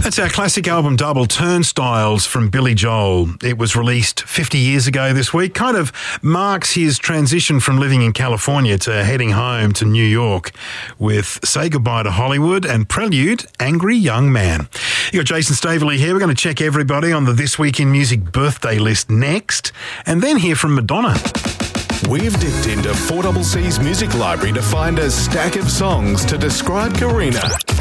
That's our classic album double, Turnstiles from Billy Joel. It was released 50 years ago this week. Kind of marks his transition from living in California to heading home to New York with Say Goodbye to Hollywood and Prelude, Angry Young Man. You got Jason Staveley here. We're going to check everybody on the This Week in Music birthday list next and then hear from Madonna. We've dipped into 4CC's music library to find a stack of songs to describe Karina.